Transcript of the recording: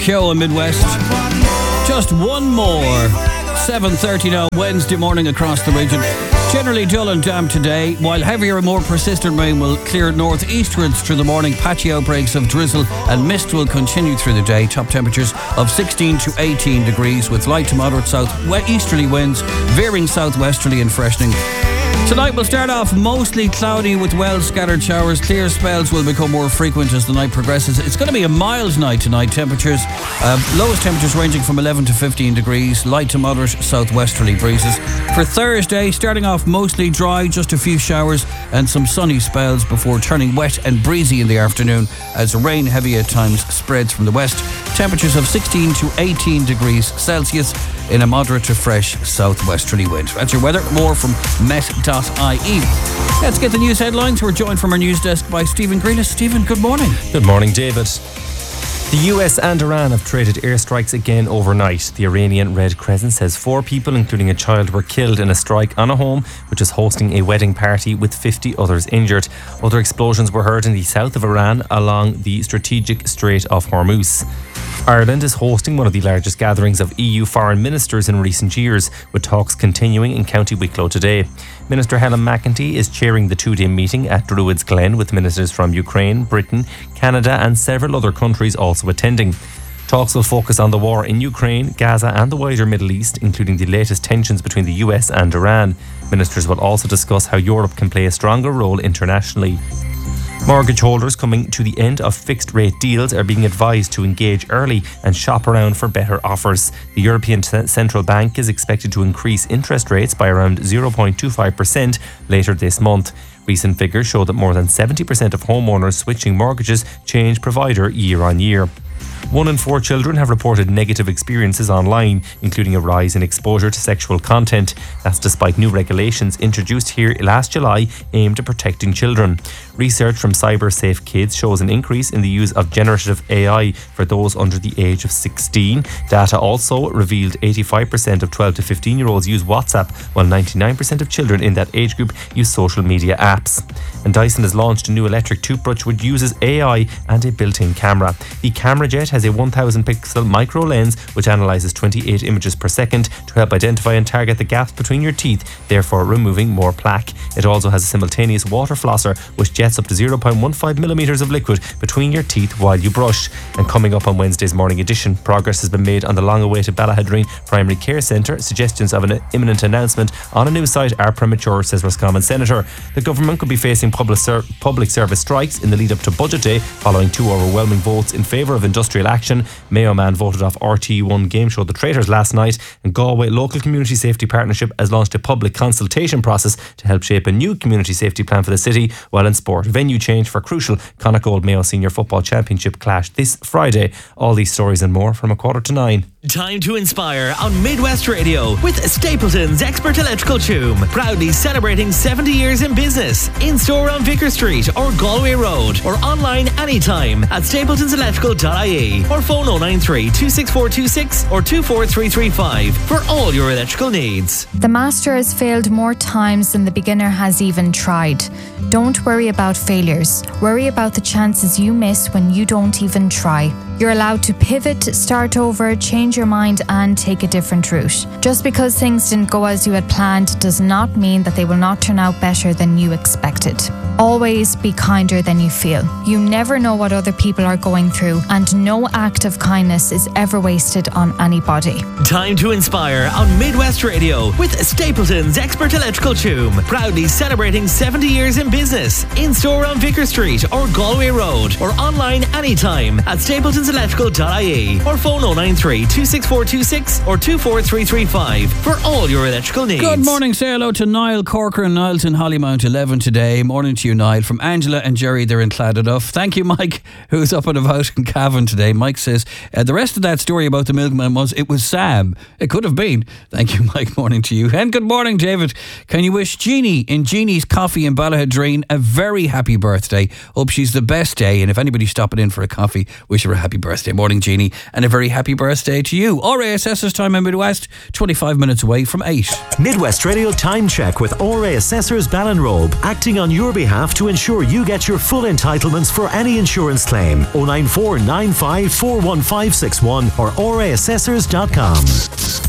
Show in Midwest. Just one more. 7:30 now, Wednesday morning across the region. Generally dull and damp today, while heavier and more persistent rain will clear northeastwards through the morning. Patchy outbreaks of drizzle and mist will continue through the day. Top temperatures of 16 to 18 degrees with light to moderate south-easterly winds, veering southwesterly and freshening. Tonight will start off mostly cloudy with well-scattered showers. Clear spells will become more frequent as the night progresses. It's going to be a mild night tonight. Lowest temperatures ranging from 11 to 15 degrees. Light to moderate southwesterly breezes. For Thursday, starting off mostly dry, just a few showers and some sunny spells before turning wet and breezy in the afternoon as rain heavy at times spreads from the west. Temperatures of 16 to 18 degrees Celsius in a moderate to fresh southwesterly wind. That's your weather. More from met.ie. Let's get the news headlines. We're joined from our news desk by Stephen Greenis. Stephen, good morning. Good morning, David. The US and Iran have traded airstrikes again overnight. The Iranian Red Crescent says 4 people, including a child, were killed in a strike on a home which is hosting a wedding party with 50 others injured. Other explosions were heard in the south of Iran along the strategic Strait of Hormuz. Ireland is hosting one of the largest gatherings of EU foreign ministers in recent years, with talks continuing in County Wicklow today. Minister Helen McEntee is chairing the 2-day meeting at Druids Glen, with ministers from Ukraine, Britain, Canada and several other countries also attending. Talks will focus on the war in Ukraine, Gaza and the wider Middle East, including the latest tensions between the US and Iran. Ministers will also discuss how Europe can play a stronger role internationally. Mortgage holders coming to the end of fixed rate deals are being advised to engage early and shop around for better offers. The European Central Bank is expected to increase interest rates by around 0.25% later this month. Recent figures show that more than 70% of homeowners switching mortgages change provider year on year. 1 in 4 children have reported negative experiences online, including a rise in exposure to sexual content. That's despite new regulations introduced here last July aimed at protecting children. Research from CyberSafe Kids shows an increase in the use of generative AI for those under the age of 16. Data also revealed 85% of 12 to 15-year-olds use WhatsApp, while 99% of children in that age group use social media apps. And Dyson has launched a new electric toothbrush which uses AI and a built-in camera. The Camera Jet has a 1000-pixel micro lens which analyses 28 images per second to help identify and target the gaps between your teeth, therefore removing more plaque. It also has a simultaneous water flosser which jets up to 0.15 millimetres of liquid between your teeth while you brush. And coming up on Wednesday's morning edition, progress has been made on the long-awaited Ballahadreen Primary Care Centre. Suggestions of an imminent announcement on a new site are premature, says Roscommon Senator. The government could be facing public service strikes in the lead up to Budget Day following 2 overwhelming votes in favour of industrial action. Mayo Man voted off RTE1 game show The Traitors last night, and Galway Local Community Safety Partnership has launched a public consultation process to help shape a new community safety plan for the city. While in sport, venue change for crucial Connacht Mayo Senior Football Championship clash this Friday. All these stories and more from 8:45. Time to inspire on Midwest Radio with Stapleton's Expert Electrical Choom. Proudly celebrating 70 years in business. In store on Vicar Street or Galway Road, or online anytime at stapletonselectrical.ie, or phone 093 26426 or 24335 for all your electrical needs. The master has failed more times than the beginner has even tried. Don't worry about failures. Worry about the chances you miss when you don't even try. You're allowed to pivot, start over, change your mind and take a different route. Just because things didn't go as you had planned does not mean that they will not turn out better than you expected. Always be kinder than you feel. You never know what other people are going through, and no act of kindness is ever wasted on anybody. Time to inspire on Midwest Radio with Stapleton's Expert Electrical Choom. Proudly celebrating 70 years in business. In store on Vicar Street or Galway Road, or online anytime at stapletonselectrical.ie, or phone 093 26426 or 24335 for all your electrical needs. Good morning. Say hello to Niall Corcoran. Niall's in Hollymount 11 today. Morning to you, Niall. From Angela and Jerry, they're in Claddaduff. Thank you, Mike, who's up and about in Cavan today. Mike says, the rest of that story about the milkman it was Sam. It could have been. Thank you, Mike. Morning to you. And good morning, David. Can you wish Jeannie in Jeannie's Coffee in Ballahadreen a very happy birthday? Hope she's the best day. And if anybody's stopping in for a coffee, wish her a happy happy birthday. Morning, Jeannie, and a very happy birthday to you. RA Assessors Time in Midwest, 25 minutes away from 8. Midwest Radio Time Check with RA Assessors Ballinrobe, acting on your behalf to ensure you get your full entitlements for any insurance claim. 094 95 41561 or raassessors.com.